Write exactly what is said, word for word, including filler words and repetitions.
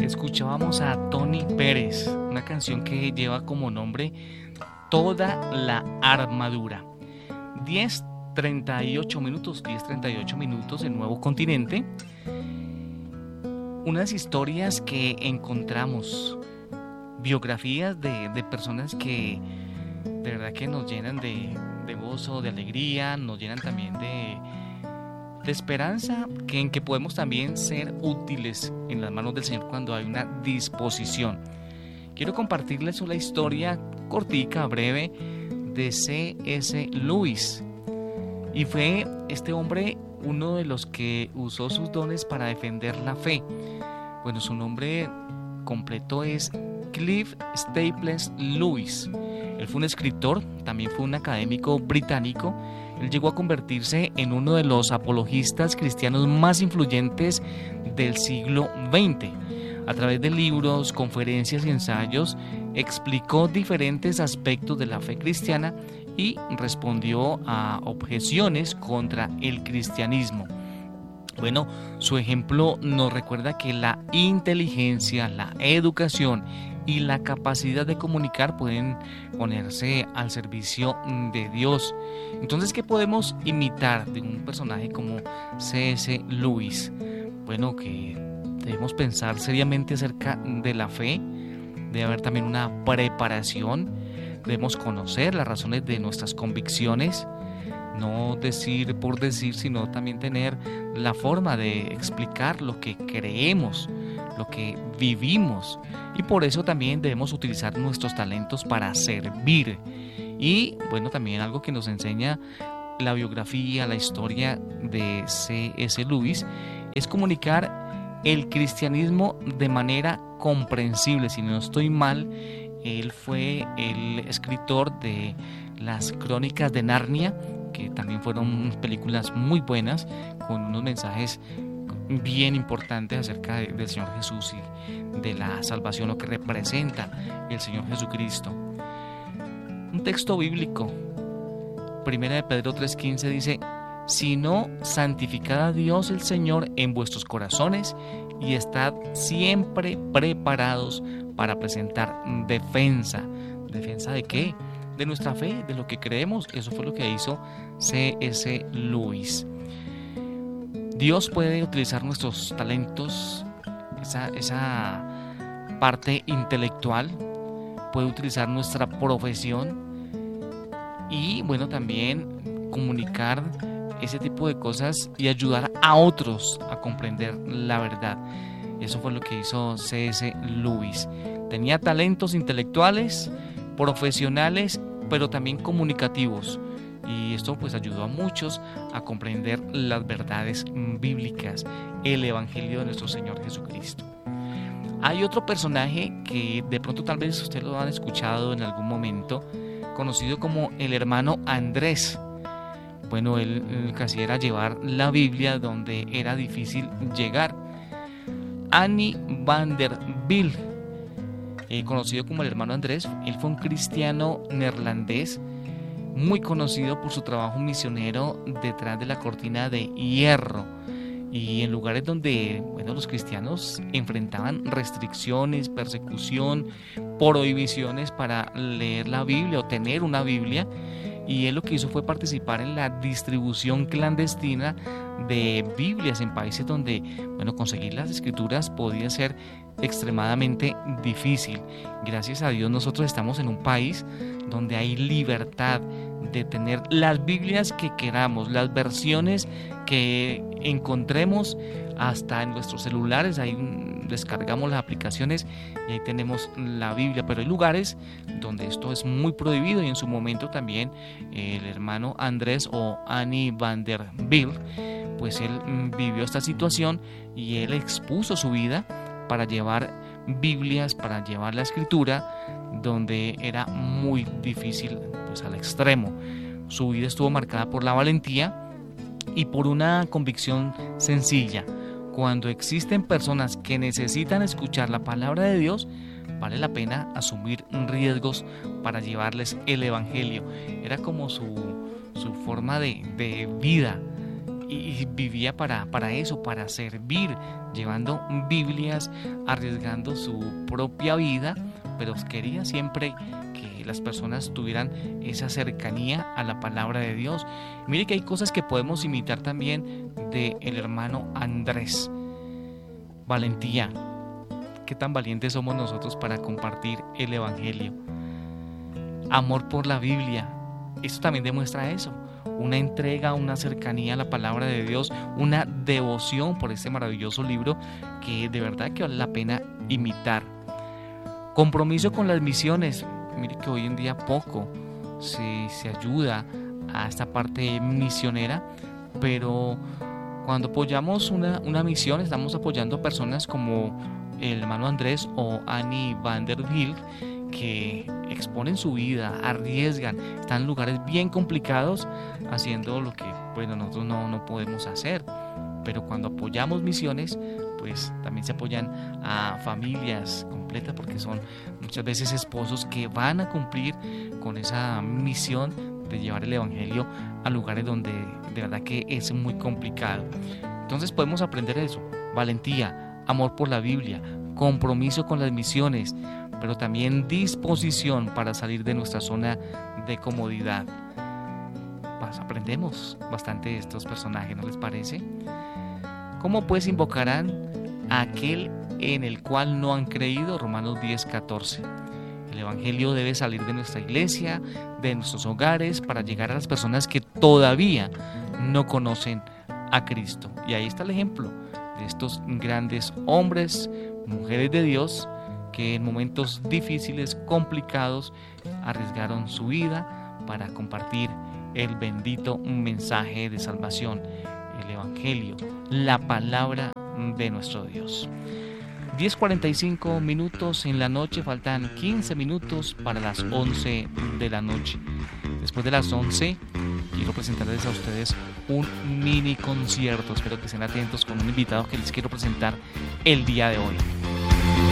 escuchábamos a Tony Pérez, una canción que lleva como nombre Toda la Armadura. diez treinta y ocho minutos, diez treinta y ocho minutos en Nuevo Continente. Unas historias que encontramos, biografías de, de personas que de verdad que nos llenan de, de gozo, de alegría, nos llenan también de, de esperanza, que en que podemos también ser útiles en las manos del Señor cuando hay una disposición. Quiero compartirles una historia cortica, breve, de C S Lewis. Y fue este hombre uno de los que usó sus dones para defender la fe. Bueno, su nombre completo es Cliff Staples Lewis. Él fue un escritor, también fue un académico británico. Él llegó a convertirse en uno de los apologistas cristianos más influyentes del siglo veinte. A través de libros, conferencias y ensayos, explicó diferentes aspectos de la fe cristiana y respondió a objeciones contra el cristianismo. Bueno, su ejemplo nos recuerda que la inteligencia, la educación y la capacidad de comunicar pueden ponerse al servicio de Dios. Entonces, ¿qué podemos imitar de un personaje como C S Lewis? Bueno, que debemos pensar seriamente acerca de la fe, debe haber también una preparación, debemos conocer las razones de nuestras convicciones, no decir por decir, sino también tener la forma de explicar lo que creemos, lo que vivimos, y por eso también debemos utilizar nuestros talentos para servir. Y bueno, también algo que nos enseña la biografía, la historia de C S Lewis, es comunicar el cristianismo de manera comprensible. Si no estoy mal, él fue el escritor de las Crónicas de Narnia, que también fueron películas muy buenas, con unos mensajes bien importantes acerca de, del Señor Jesús y de la salvación, lo que representa el Señor Jesucristo. Un texto bíblico, Primera de Pedro tres quince, dice: sino santificad a Dios el Señor en vuestros corazones y estad siempre preparados para presentar defensa. ¿Defensa de qué? De nuestra fe, de lo que creemos. Eso fue lo que hizo C S Lewis. Dios puede utilizar nuestros talentos, esa, esa parte intelectual, puede utilizar nuestra profesión y bueno, también comunicar ese tipo de cosas y ayudar a otros a comprender la verdad. Eso fue lo que hizo C S Lewis. Tenía talentos intelectuales, profesionales, pero también comunicativos. Y esto pues ayudó a muchos a comprender las verdades bíblicas, el Evangelio de nuestro Señor Jesucristo. Hay otro personaje que de pronto tal vez ustedes lo han escuchado en algún momento, conocido como el hermano Andrés. Bueno, él, él casi era llevar la Biblia donde era difícil llegar. Annie Vanderbilt, eh, conocido como el hermano Andrés, él fue un cristiano neerlandés muy conocido por su trabajo misionero detrás de la cortina de hierro y en lugares donde bueno, los cristianos enfrentaban restricciones, persecución, prohibiciones para leer la Biblia o tener una Biblia. Y él lo que hizo fue participar en la distribución clandestina de Biblias en países donde, bueno, conseguir las escrituras podía ser extremadamente difícil. Gracias a Dios nosotros estamos en un país donde hay libertad de tener las Biblias que queramos, las versiones que encontremos, hasta en nuestros celulares. Ahí descargamos las aplicaciones y ahí tenemos la Biblia. Pero hay lugares donde esto es muy prohibido, y en su momento también el hermano Andrés o Annie Vanderbilt, pues él vivió esta situación y él expuso su vida para llevar Biblias, para llevar la escritura donde era muy difícil, pues al extremo. Su vida estuvo marcada por la valentía y por una convicción sencilla. Cuando existen personas que necesitan escuchar la palabra de Dios, vale la pena asumir riesgos para llevarles el Evangelio. Era como su, su forma de, de vida. y vivía para, para eso, para servir, llevando Biblias, arriesgando su propia vida, pero quería siempre que las personas tuvieran esa cercanía a la palabra de Dios. Mire que hay cosas que podemos imitar también del hermano Andrés. Valentía. ¿Qué tan valientes somos nosotros para compartir el Evangelio? Amor por la Biblia. Esto también demuestra eso. Una entrega, una cercanía a la palabra de Dios, una devoción por este maravilloso libro que de verdad que vale la pena imitar. Compromiso con las misiones. Mire que hoy en día poco se, se ayuda a esta parte misionera, pero cuando apoyamos una, una misión estamos apoyando a personas como el hermano Andrés o Annie Vanderbilt, que exponen su vida, arriesgan, están en lugares bien complicados haciendo lo que bueno, nosotros no, no podemos hacer. Pero cuando apoyamos misiones, pues también se apoyan a familias completas, porque son muchas veces esposos que van a cumplir con esa misión de llevar el Evangelio a lugares donde de verdad que es muy complicado. Entonces podemos aprender eso: valentía, amor por la Biblia, compromiso con las misiones, pero también disposición para salir de nuestra zona de comodidad. Pues aprendemos bastante de estos personajes, ¿no les parece? ¿Cómo pues invocarán a aquel en el cual no han creído? Romanos diez, catorce. El Evangelio debe salir de nuestra iglesia, de nuestros hogares, para llegar a las personas que todavía no conocen a Cristo. Y ahí está el ejemplo de estos grandes hombres, mujeres de Dios, que en momentos difíciles, complicados, arriesgaron su vida para compartir el bendito mensaje de salvación, el Evangelio, la palabra de nuestro Dios. diez cuarenta y cinco minutos en la noche, faltan quince minutos para las once de la noche. Después de las once, quiero presentarles a ustedes un mini concierto. Espero que estén atentos con un invitado que les quiero presentar el día de hoy.